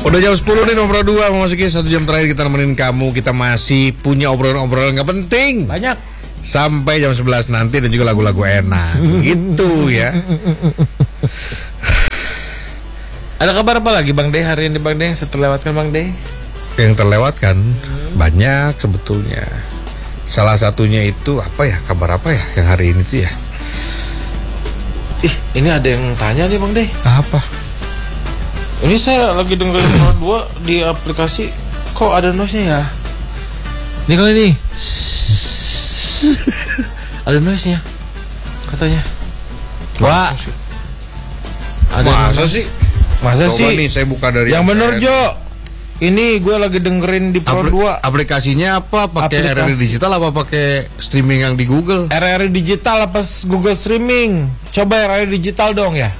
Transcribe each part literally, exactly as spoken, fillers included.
Udah jam sepuluh nih nomor dua, memasuki satu jam terakhir kita nemenin kamu. Kita masih punya obrolan-obrolan gak penting banyak sampai jam sebelas nanti, dan juga lagu-lagu enak gitu ya. Ada kabar apa lagi Bang De hari ini Bang De yang saya terlewatkan Bang De? Yang terlewatkan hmm. banyak sebetulnya. Salah satunya itu apa ya, kabar apa ya yang hari ini tuh ya? Ih, ini ada yang tanya nih Bang De. Apa? Ini saya lagi dengerin nomor dua di aplikasi, kok ada noise-nya ya? Ini kali ini ada noise-nya katanya. Wah, ada masa sih? Masa Coba sih? Nih saya buka dari yang bener Jo. Ini gue lagi dengerin di Pro Apli- dua. Aplikasinya apa? Pakai R R I digital apa pakai streaming yang di Google? R R I digital apa Google streaming? Coba R R I digital dong ya.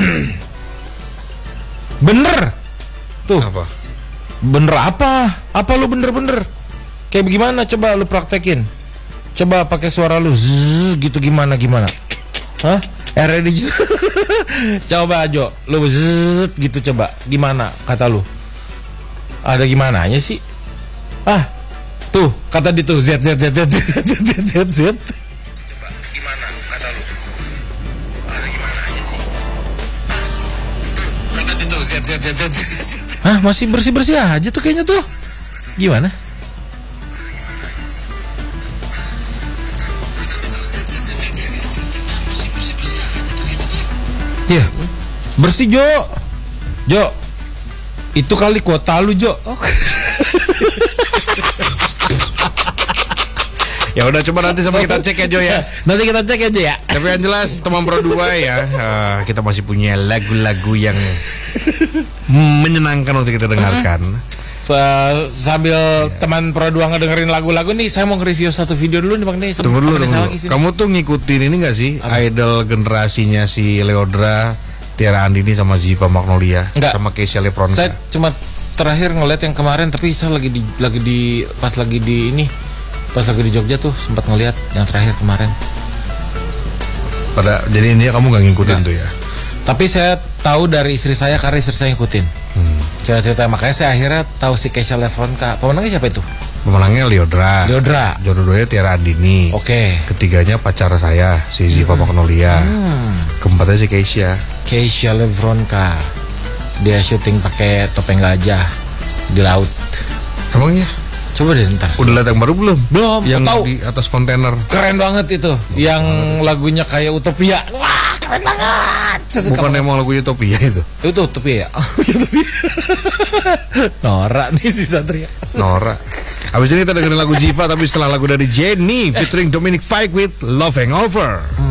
Bener tuh. Apa? Bener apa? Apa lu bener-bener? Kayak bagaimana? Coba lu praktekin. Coba pakai suara lu zzz, gitu gimana gimana? Hah? R R I digital. Coba Jo, lu zzz, gitu coba. Gimana kata lu? Ada gimana aja sih? Ah, tuh kata di tuh z z z z z z z z. Coba gimana kata lu? Ada gimana aja sih? Ah, tuh kata di tuh z z z z. Hah, masih bersih bersih aja tuh kayaknya tuh. Gimana? Ya, bersih Jo, Jo. Itu kali kuota lu Jo. Oh. Ya udah, coba nanti sama kita cek ya Jo ya. Nanti kita cek aja ya. Tapi yang jelas teman Pro dua ya, uh, kita masih punya lagu-lagu yang menyenangkan untuk kita dengarkan. Se- sambil yeah. teman Pro dua ngedengerin lagu-lagu nih, saya mau nge-review satu video dulu nih Bang De. Tunggu dulu, tunggu dulu. Kamu tuh ngikutin ini gak sih? Apa? Idol generasinya si Leodra, Tiara Andini sama Ziva Magnolia. Enggak. Sama Keisha Lefronka. Saya cuma terakhir ngeliat yang kemarin, tapi saya lagi di lagi di pas lagi di ini pas lagi di Jogja tuh sempat ngeliat yang terakhir kemarin. Pada jadi ini kamu gak ngikutin nah. tuh ya? Tapi saya tahu dari istri saya karena istri saya ngikutin. Hmm. Cerita-cerita, makanya saya akhirnya tahu si Keisha Lefronka. Pemenangnya siapa itu? Pemenangnya Leodra. Leodra. Jodoh-jodohnya Tiara Andini. Oke. Okay. Ketiganya pacar saya, si Ziva hmm. Magnolia. Hmm. Keempatnya si Keisha. Keisha Lefronka. Dia syuting pakai topeng gajah di laut. Emangnya? Coba deh ntar. Udah lihat yang baru belum? Belum. Yang tahu. Di atas kontainer. Keren banget itu. Oh, yang banget. Lagunya kayak Utopia. Wah, keren banget. Bukan emang lagu Utopia itu? Itu Utopia ya. Norak nih si Satria. Norak. Habis ini kita dengerin lagu Ziva, tapi setelah lagu dari Jennie featuring Dominic Fike with Love Hangover. Hmm.